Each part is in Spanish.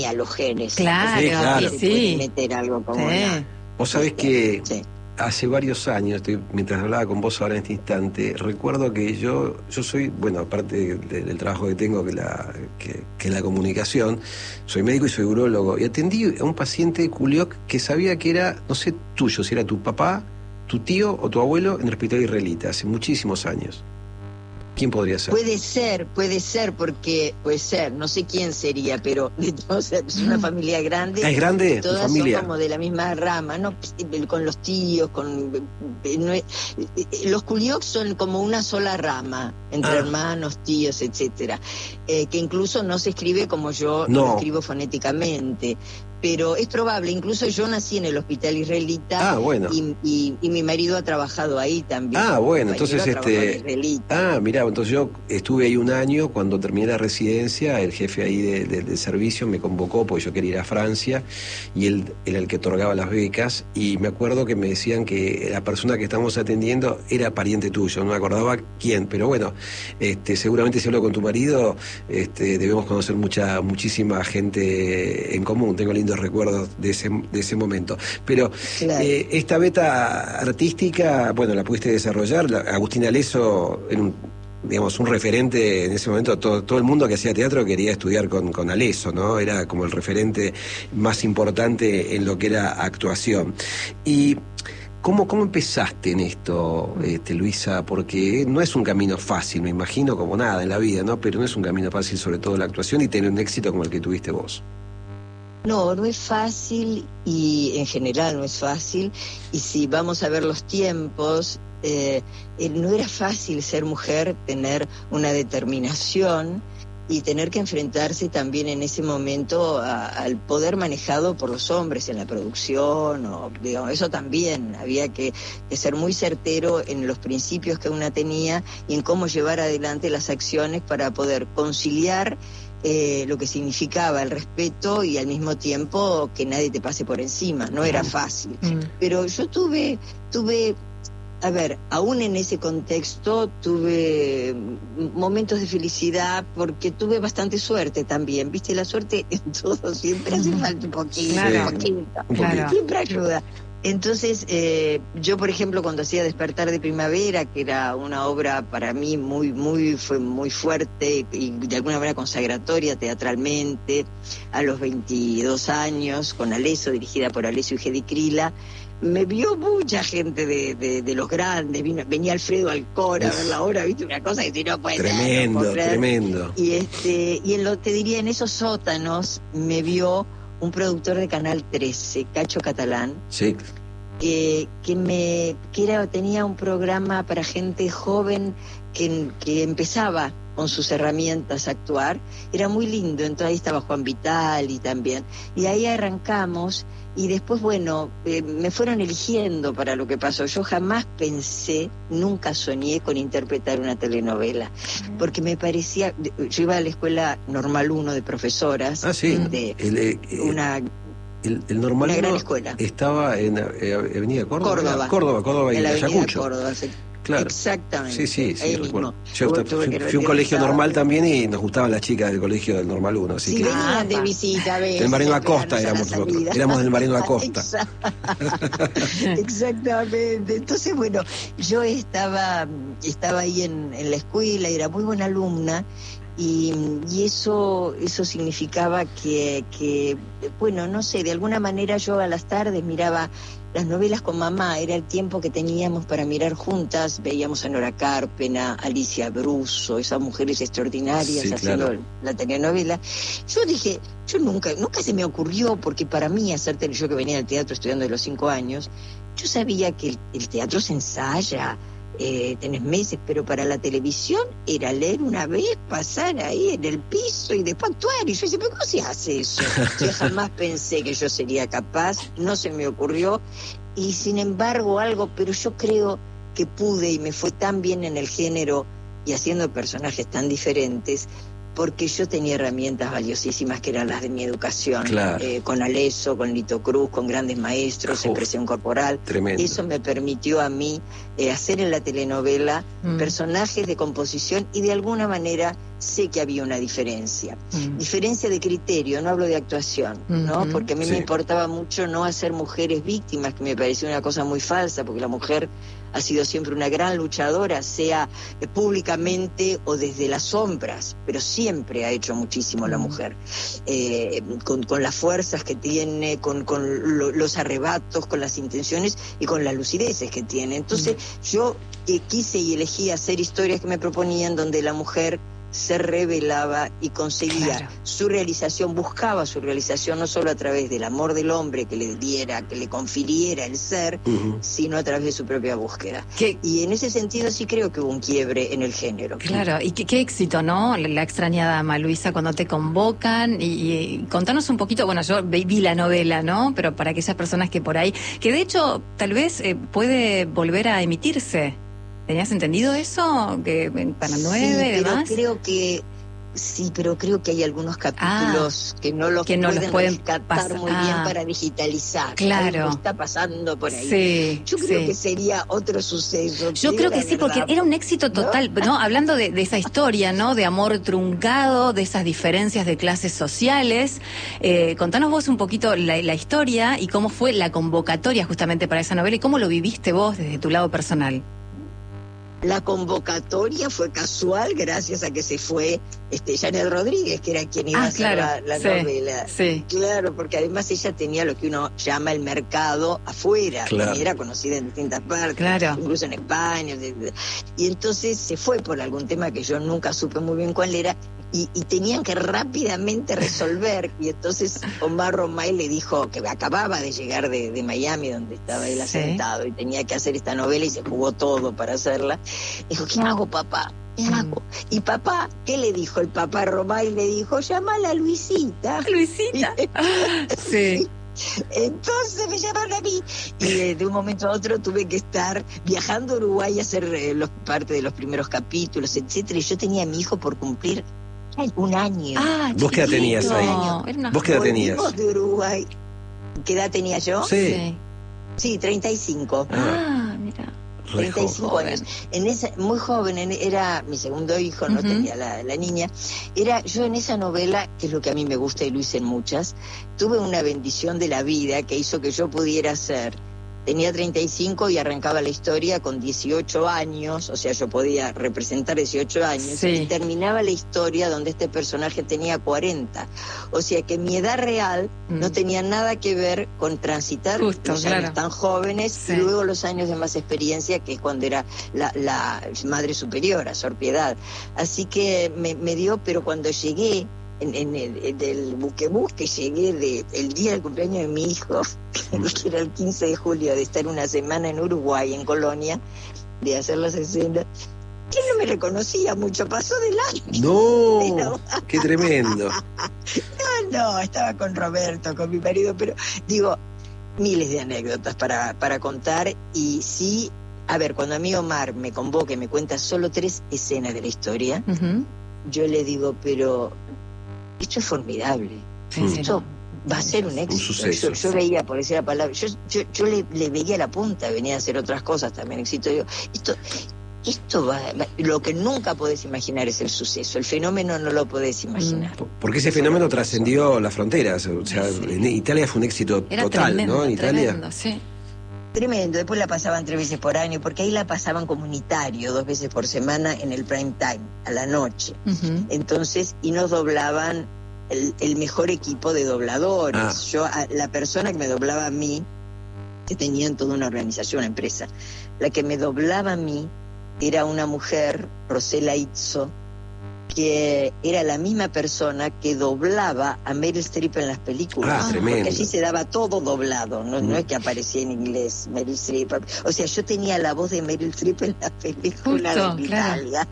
a los genes. Claro, sí, claro. Se puede meter algo como una... Vos sabés que Sí. hace varios años, mientras hablaba con vos ahora en este instante, recuerdo que yo soy, bueno, aparte del trabajo que tengo, que es la comunicación, soy médico y soy urólogo, y atendí a un paciente Culioc que sabía que era, no sé tuyo, si era tu papá, tu tío o tu abuelo en el hospital israelita, hace muchísimos años. ¿Quién podría ser? Puede ser, porque puede ser, no sé quién sería, pero o sea, es una familia grande. ¿Es grande todas tu familia? son como de la misma rama, ¿no? Con los tíos, los Culioc son como una sola rama, entre hermanos, tíos, etcétera, que incluso no se escribe como yo lo escribo fonéticamente. Pero es probable, incluso yo nací en el hospital israelita bueno. y mi marido ha trabajado ahí también. Bueno, entonces mirá, entonces yo estuve ahí un año, cuando terminé la residencia, el jefe ahí del servicio me convocó porque yo quería ir a Francia y él era el que otorgaba las becas, y me acuerdo que me decían que la persona que estamos atendiendo era pariente tuyo, no me acordaba quién, pero bueno, seguramente si hablo con tu marido, debemos conocer muchísima gente en común, tengo lindos recuerdos de ese momento. Pero claro. Esta beta artística, bueno, la pudiste desarrollar. Agustín Aleso era un referente en ese momento. Todo el mundo que hacía teatro quería estudiar con Aleso, ¿no? Era como el referente más importante en lo que era actuación. Y ¿cómo empezaste en esto, Luisa? Porque no es un camino fácil, me imagino, como nada en la vida, ¿no? Pero no es un camino fácil, sobre todo la actuación, y tener un éxito como el que tuviste vos. No es fácil, y en general no es fácil, y si vamos a ver los tiempos, no era fácil ser mujer, tener una determinación y tener que enfrentarse también en ese momento al poder manejado por los hombres en la producción, digamos, eso también, había que ser muy certero en los principios que una tenía y en cómo llevar adelante las acciones para poder conciliar lo que significaba el respeto y al mismo tiempo que nadie te pase por encima. No era fácil. Pero yo tuve, a ver, aún en ese contexto tuve momentos de felicidad porque tuve bastante suerte también. Viste, la suerte en todo siempre hace falta un poquito, siempre ayuda. Entonces, yo, por ejemplo, cuando hacía Despertar de Primavera, que era una obra para mí fue muy fuerte y de alguna manera consagratoria teatralmente, a los 22 años, con Aleso, dirigida por Alessio y Gedi Krila, me vio mucha gente de los grandes, venía Alfredo Alcora a ver la obra, viste, una cosa que si no puede tremendo. Y te diría, en esos sótanos me vio un productor de Canal 13, Cacho Catalán, sí, que tenía un programa para gente joven que empezaba con sus herramientas a actuar. Era muy lindo. Entonces ahí estaba Juan Vitali también, y ahí arrancamos. Y después, bueno, me fueron eligiendo para lo que pasó. Yo jamás pensé, nunca soñé con interpretar una telenovela, porque me parecía, yo iba a la escuela Normal 1 de profesoras, el Normal 1 gran escuela. Estaba en Avenida Córdoba. Córdoba y en la Avenida Ayacucho. Córdoba, claro. Exactamente. Sí, recuerdo. Yo fui a un colegio normal también y nos gustaban las chicas del colegio del Normal 1. Así que venían de visita, del Mariano Acosta éramos nosotros. Éramos del Mariano Acosta. Exactamente. Entonces, bueno, yo estaba ahí en la escuela, era muy buena alumna. Y eso significaba que, bueno, no sé, de alguna manera yo a las tardes miraba las novelas con mamá, era el tiempo que teníamos para mirar juntas, veíamos a Nora Carpena, Alicia Bruso, esas mujeres extraordinarias haciendo la telenovela. Yo dije, nunca se me ocurrió, porque para mí yo que venía al teatro estudiando de los 5 años, yo sabía que el teatro se ensaya, tenés meses, pero para la televisión era leer una vez, pasar ahí en el piso y después actuar. Y yo decía, ¿pero cómo se hace eso? Yo jamás pensé que yo sería capaz, no se me ocurrió. Y sin embargo pero yo creo que pude, y me fue tan bien en el género y haciendo personajes tan diferentes, porque yo tenía herramientas valiosísimas que eran las de mi educación, con Aleso, con Lito Cruz, con grandes maestros, expresión corporal. Tremendo. Eso me permitió a mí hacer en la telenovela personajes de composición y de alguna manera sé que había una diferencia. Diferencia de criterio, no hablo de actuación, ¿no? Porque a mí me importaba mucho no hacer mujeres víctimas, que me pareció una cosa muy falsa, porque la mujer ha sido siempre una gran luchadora, sea públicamente o desde las sombras, pero siempre ha hecho muchísimo la mujer, con las fuerzas que tiene, con los arrebatos, con las intenciones y con las lucideces que tiene. Entonces yo quise y elegí hacer historias que me proponían donde la mujer se revelaba y conseguía su realización, buscaba su realización no solo a través del amor del hombre que le diera, que le confiriera el ser, sino a través de su propia búsqueda. Y en ese sentido sí creo que hubo un quiebre en el género. Claro, y qué éxito, ¿no? La extrañada dama, Luisa, cuando te convocan y contanos un poquito, bueno, yo vi la novela, ¿no? Pero para aquellas personas que por ahí, que de hecho tal vez puede volver a emitirse. ¿Tenías entendido eso? Que para 9 y demás. Pero creo que hay algunos capítulos que no los pueden rescatar muy bien para digitalizar. Claro. Algo está pasando por ahí. Sí, yo creo que sería otro suceso. Yo creo que sí, porque era un éxito total, ¿no? Hablando de esa historia, ¿no? De amor truncado, de esas diferencias de clases sociales. Contanos vos un poquito la historia y cómo fue la convocatoria justamente para esa novela y cómo lo viviste vos desde tu lado personal. La convocatoria fue casual gracias a que se fue Janet Rodríguez, que era quien iba a hacer la novela. Sí. Claro, porque además ella tenía lo que uno llama el mercado afuera, que era conocida en distintas partes, incluso en España. Y entonces se fue por algún tema que yo nunca supe muy bien cuál era, y tenían que rápidamente resolver. Y entonces Omar Romay le dijo que acababa de llegar de Miami, donde estaba él asentado, y tenía que hacer esta novela, y se jugó todo para hacerla. Dijo, ¿qué hago, papá? ¿Qué hago? Y papá, ¿qué le dijo? El papá Romay le dijo, llámala a Luisita. ¿Luisita? Sí. Entonces me llamaron a mí, y de un momento a otro tuve que estar viajando a Uruguay a hacer parte de los primeros capítulos, etcétera. Y yo tenía a mi hijo por cumplir 1 año. ¿Vos qué edad tenías ahí? ¿Vos qué edad tenías? Volvimos de Uruguay. ¿Qué edad tenía yo? Sí, 35. Mira. 35 años. Muy joven, era mi segundo hijo, no tenía la niña. Yo en esa novela, que es lo que a mí me gusta y lo hice en muchas, tuve una bendición de la vida que hizo que yo pudiera ser. Tenía 35 y arrancaba la historia con 18 años, o sea, yo podía representar 18 años, y terminaba la historia donde este personaje tenía 40. O sea que mi edad real no tenía nada que ver con transitar los años tan jóvenes y luego los años de más experiencia, que es cuando era la madre superiora, Sor Piedad. Así que me dio, pero cuando llegué del buque llegué el día del cumpleaños de mi hijo, que era el 15 de julio, de estar una semana en Uruguay, en Colonia, de hacer las escenas. Que no me reconocía mucho, pasó delante. No, qué tremendo. No, estaba con Roberto, con mi marido, pero digo, miles de anécdotas para contar. Y sí, a ver, cuando a mí Omar me convoca y me cuenta solo 3 escenas de la historia, yo le digo, pero esto es formidable. Esto va a ser un éxito. Yo veía, por decir la palabra, yo le veía la punta, venía a hacer otras cosas también. Éxito. Digo, esto va, lo que nunca podés imaginar es el suceso. El fenómeno no lo podés imaginar. Porque ese fenómeno trascendió las fronteras. O sea, en Italia fue un éxito total, tremendo, ¿no? En Italia. Tremendo. Después la pasaban 3 veces por año, porque ahí la pasaban comunitario, 2 veces por semana en el prime time, a la noche. Entonces, y nos doblaban el mejor equipo de dobladores. La persona que me doblaba a mí, que tenían toda una organización, una empresa, la que me doblaba a mí era una mujer, Rosela Izzo, que era la misma persona que doblaba a Meryl Streep en las películas. Porque allí se daba todo doblado, no es que aparecía en inglés Meryl Streep. O sea, yo tenía la voz de Meryl Streep en la película de Italia.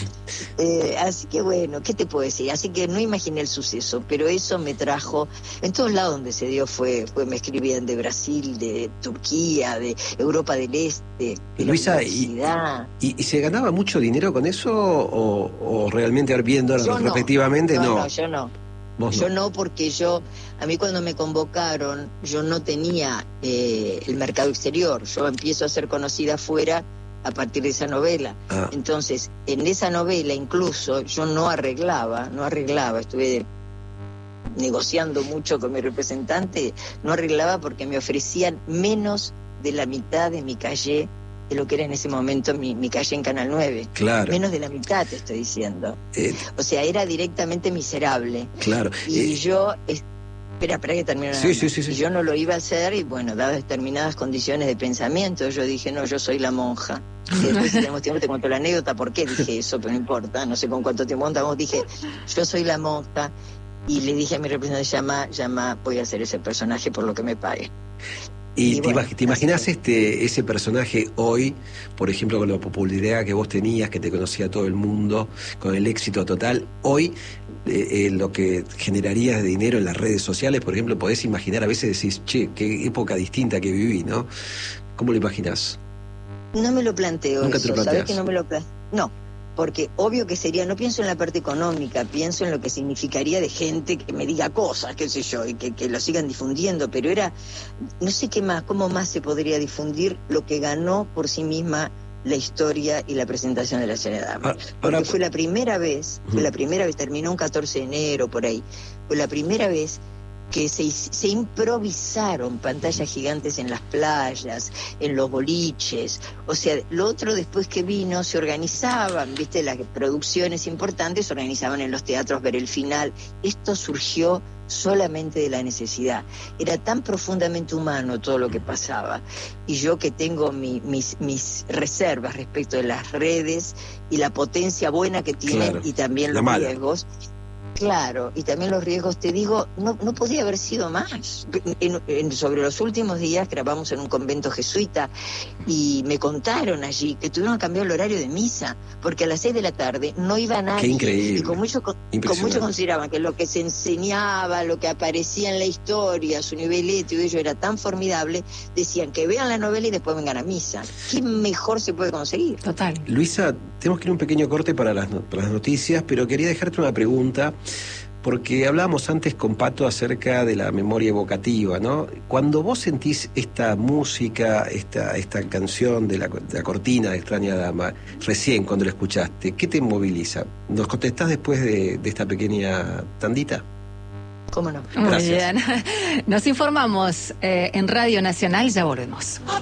Así que bueno, ¿qué te puedo decir? Así que no imaginé el suceso, pero eso me trajo, en todos lados donde se dio me escribían de Brasil, de Turquía, de Europa del Este, de Luisa, la universidad. ¿Y se ganaba mucho dinero con eso o realmente viendo respectivamente? No, yo no. Yo no, porque a mí cuando me convocaron, yo no tenía el mercado exterior. Yo empiezo a ser conocida afuera a partir de esa novela. Entonces, en esa novela incluso yo no arreglaba, estuve negociando mucho con mi representante, no arreglaba porque me ofrecían menos de la mitad de mi calle, de lo que era en ese momento mi calle en Canal 9. Claro. Menos de la mitad, te estoy diciendo. O sea, era directamente miserable. Claro. Y yo... Espera que termine. Sí. Y yo no lo iba a hacer, y bueno, dadas determinadas condiciones de pensamiento, yo dije, no, yo soy la monja. Y después, si tenemos tiempo, te cuento la anécdota, por qué dije eso, pero no importa, no sé con cuánto tiempo contamos. Dije, yo soy la monja, y le dije a mi representante, llama, voy a hacer ese personaje por lo que me pague. ¿Y bueno, te imaginas ese personaje hoy, por ejemplo, con la popularidad que vos tenías, que te conocía todo el mundo, con el éxito total, hoy lo que generarías de dinero en las redes sociales, por ejemplo, podés imaginar, a veces decís, che, qué época distinta que viví, ¿no? ¿Cómo lo imaginás? No me lo planteo. ¿Nunca eso, te lo planteas? ¿Sabés que no me lo planteo? No. Porque obvio que sería, no pienso en la parte económica, pienso en lo que significaría de gente que me diga cosas, qué sé yo, y que lo sigan difundiendo, pero era, no sé qué más, cómo más se podría difundir lo que ganó por sí misma la historia y la presentación de la Señora Dama. Porque fue la primera vez, terminó un 14 de enero por ahí, fue la primera vez que se improvisaron pantallas gigantes en las playas, en los boliches. O sea, lo otro después que vino se organizaban, viste, las producciones importantes se organizaban en los teatros, ver el final. Esto surgió solamente de la necesidad. Era tan profundamente humano todo lo que pasaba. Y yo que tengo mis reservas respecto de las redes y la potencia buena que tienen, claro, y también los riesgos. Claro, y también los riesgos, te digo, no podía haber sido más. Sobre los últimos días grabamos en un convento jesuita y me contaron allí que tuvieron que cambiar el horario de misa, porque a las 6 de la tarde no iba nadie. Qué increíble. Y con muchos consideraban que lo que se enseñaba, lo que aparecía en la historia, su nivelito y ello era tan formidable, decían que vean la novela y después vengan a misa. ¿Qué mejor se puede conseguir? Total. Luisa, tenemos que ir un pequeño corte para las noticias, pero quería dejarte una pregunta. Porque hablábamos antes con Pato acerca de la memoria evocativa, ¿no? Cuando vos sentís esta música, esta canción de la cortina de Extraña Dama, recién cuando la escuchaste, ¿qué te moviliza? ¿Nos contestás después de esta pequeña tandita? ¿Cómo no? Muy bien. Nos informamos en Radio Nacional, ya volvemos.